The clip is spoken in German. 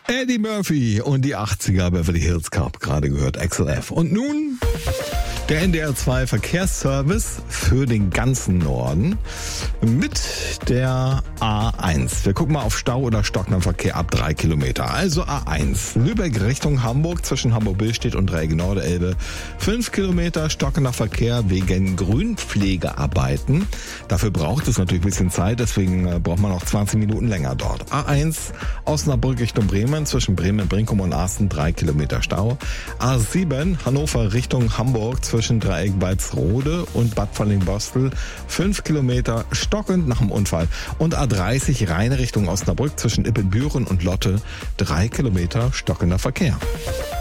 Eddie Murphy und die 80er Beverly Hills Cop, gerade gehört, XLF. Und nun der NDR 2 Verkehrsservice für den ganzen Norden mit der A1. Wir gucken mal auf Stau oder stockenden Verkehr ab 3 Kilometer. Also A1, Lübeck Richtung Hamburg zwischen Hamburg-Billstedt und Dreieck-Nord-Elbe. 5 Kilometer stockender Verkehr wegen Grünpflegearbeiten. Dafür braucht es natürlich ein bisschen Zeit, deswegen braucht man noch 20 Minuten länger dort. A1, Osnabrück Richtung Bremen, zwischen Bremen-Brinkum und Asten 3 Kilometer Stau. A7, Hannover Richtung Hamburg, zwischen Dreieck Walsrode und Bad Falling-Bostel 5 Kilometer stockend nach dem Unfall. Und A30 Rhein Richtung Osnabrück zwischen Ippenbüren und Lotte 3 Kilometer stockender Verkehr.